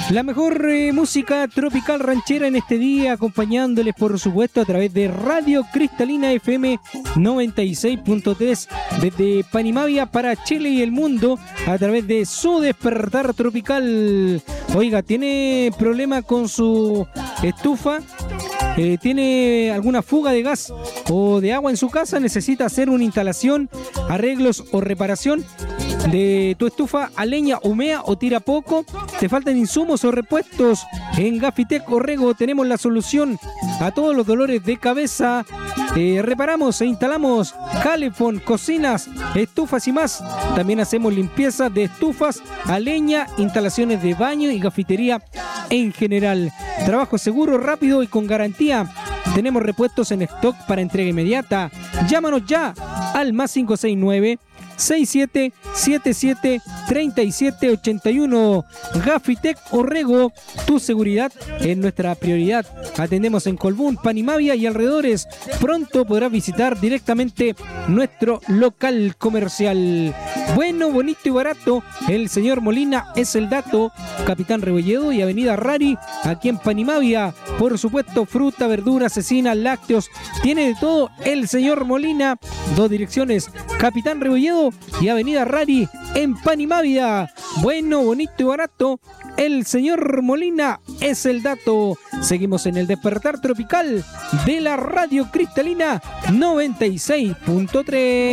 La mejor música tropical ranchera en este día, acompañándoles por supuesto a través de Radio Cristalina FM 96.3 desde Panimavia para Chile y el mundo a través de su despertar tropical. Oiga, ¿tiene problema con su estufa? ¿Tiene alguna fuga de gas o de agua en su casa? ¿Necesita hacer una instalación, arreglos o reparación de tu estufa a leña, humea o tira poco? ¿Te faltan insumos o repuestos? En Gafitec Orrego tenemos la solución a todos los dolores de cabeza. Reparamos e instalamos calefón, cocinas, estufas y más. También hacemos limpieza de estufas a leña, instalaciones de baño y cafetería en general. Trabajo seguro, rápido y con garantía. Tenemos repuestos en stock para entrega inmediata. Llámanos ya al más 569-6777-3781. Gafitec Orrego, tu seguridad es nuestra prioridad. Atendemos en Colbún, Panimavia y alrededores. Pronto podrás visitar directamente nuestro local comercial. Bueno, bonito y barato, el señor Molina es el dato. Capitán Rebolledo y Avenida Rari, aquí en Panimavia. Por supuesto, fruta, verdura, cecina, lácteos, tiene de todo el señor Molina. Dos direcciones, Capitán Rebolledo y Avenida Rari en Panimavia. Bueno, bonito y barato, el señor Molina es el dato. Seguimos en el despertar tropical de la Radio Cristalina 96.3.